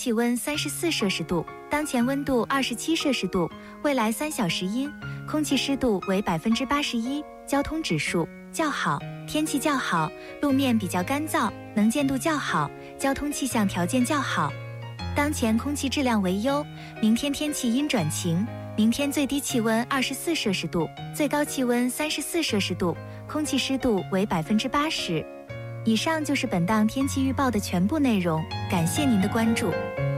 气温34摄氏度，当前温度27摄氏度，未来3小时阴，空气湿度为81%，交通指数较好，天气较好，路面比较干燥，能见度较好，交通气象条件较好。当前空气质量为优，明天天气阴转晴，明天最低气温24摄氏度，最高气温34摄氏度，空气湿度为80%。以上就是本档天气预报的全部内容，感谢您的关注。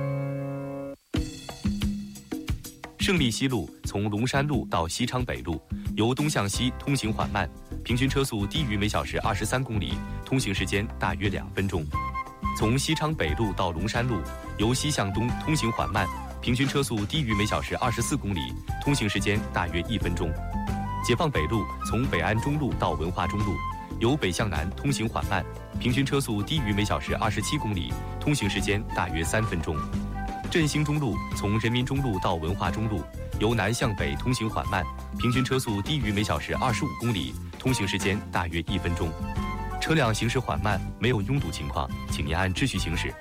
胜利西路从龙山路到西昌北路，由东向西通行缓慢，平均车速低于每小时23公里，通行时间大约2分钟。从西昌北路到龙山路，由西向东通行缓慢，平均车速低于每小时24公里，通行时间大约1分钟。解放北路从北安中路到文化中路，由北向南通行缓慢，平均车速低于每小时27公里，通行时间大约3分钟。振兴中路从人民中路到文化中路，由南向北通行缓慢，平均车速低于每小时25公里，通行时间大约1分钟。车辆行驶缓慢，没有拥堵情况，请您按秩序行驶。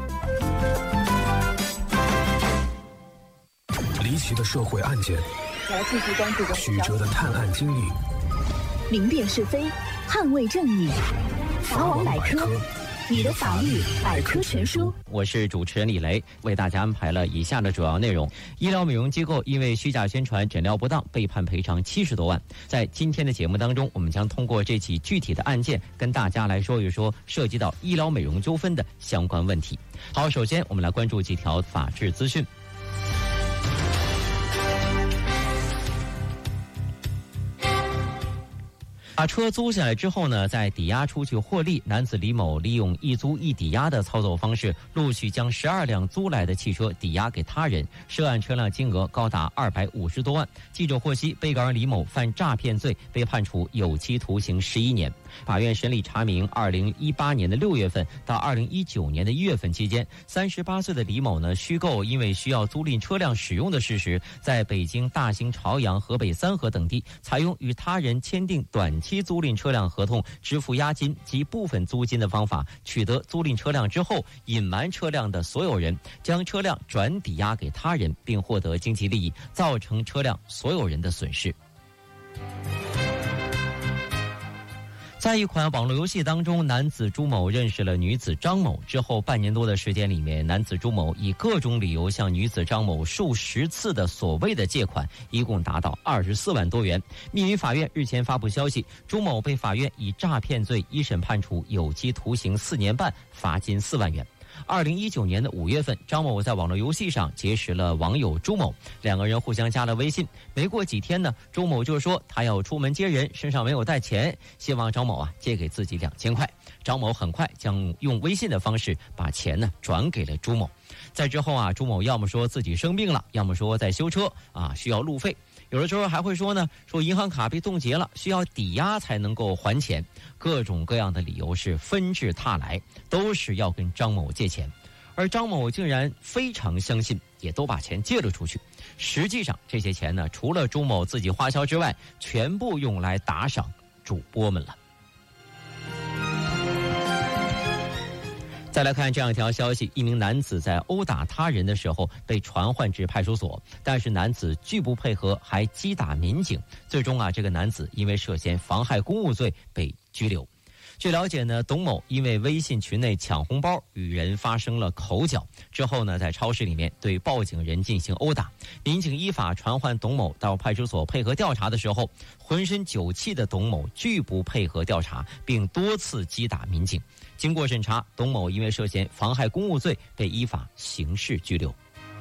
离奇的社会案件，曲折的探案经历， 明辨是非，捍卫正义。法网百科，你的法律百科全书。 我是主持人李雷，为大家安排了以下的主要内容：医疗美容机构因为虚假宣传诊疗不当被判赔偿70多万。在今天的节目当中，我们将通过这起具体的案件跟大家来说一说涉及到医疗美容纠纷的相关问题。好，首先我们来关注几条法治资讯。把车租下来之后呢，再抵押出去获利。男子李某利用一租一抵押的操作方式，陆续将12辆租来的汽车抵押给他人，涉案车辆金额高达250多万。记者获悉，被告人李某犯诈骗罪，被判处有期徒刑11年。法院审理查明，2018年的6月份到2019年的1月份期间，38岁的李某呢，虚构因为需要租赁车辆使用的事实，在北京、大兴、朝阳、河北三河等地，采用与他人签订短期租赁车辆合同，支付押金及部分租金的方法，取得租赁车辆之后，隐瞒车辆的所有人，将车辆转抵押给他人，并获得经济利益，造成车辆所有人的损失。在一款网络游戏当中，男子朱某认识了女子张某之后，半年多的时间里面，男子朱某以各种理由向女子张某数十次的所谓的借款，一共达到24万多元。密云法院日前发布消息，朱某被法院以诈骗罪一审判处有期徒刑4年半，罚金4万元。2019年的5月份，张某在网络游戏上结识了网友朱某，两个人互相加了微信。没过几天呢，朱某就说他要出门接人，身上没有带钱，希望张某借给自己2000块。张某很快将用微信的方式把钱呢转给了朱某。在之后朱某要么说自己生病了，要么说在修车需要路费。有的时候还会说呢，说银行卡被冻结了，需要抵押才能够还钱，各种各样的理由是纷至沓来，都是要跟张某借钱。而张某竟然非常相信，也都把钱借了出去。实际上这些钱呢，除了朱某自己花销之外，全部用来打赏主播们了。再来看这样一条消息，一名男子在殴打他人的时候被传唤至派出所，但是男子拒不配合，还击打民警。最终这个男子因为涉嫌妨害公务罪被拘留。据了解呢，董某因为微信群内抢红包与人发生了口角，之后呢，在超市里面对报警人进行殴打。民警依法传唤董某到派出所配合调查的时候，浑身酒气的董某拒不配合调查，并多次击打民警。经过审查，董某因为涉嫌妨害公务罪被依法刑事拘留。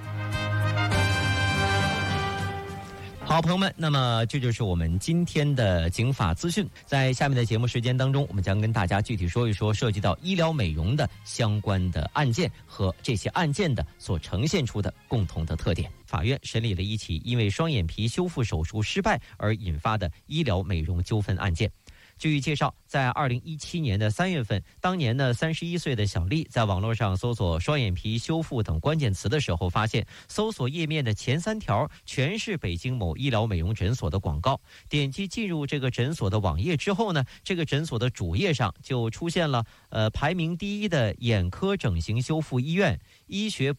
好，朋友们，那么这就是我们今天的警法资讯。在下面的节目时间当中，我们将跟大家具体说一说涉及到医疗美容的相关的案件和这些案件的所呈现出的共同的特点。法院审理了一起因为双眼皮修复手术失败而引发的医疗美容纠纷案件。据介绍，在2017年的3月份，当年呢31岁的小丽在网络上搜索双眼皮修复等关键词的时候，发现搜索页面的前3条全是北京某医疗美容诊所的广告。点击进入这个诊所的网页之后呢，这个诊所的主页上就出现了排名第1的眼科整形修复医院、医学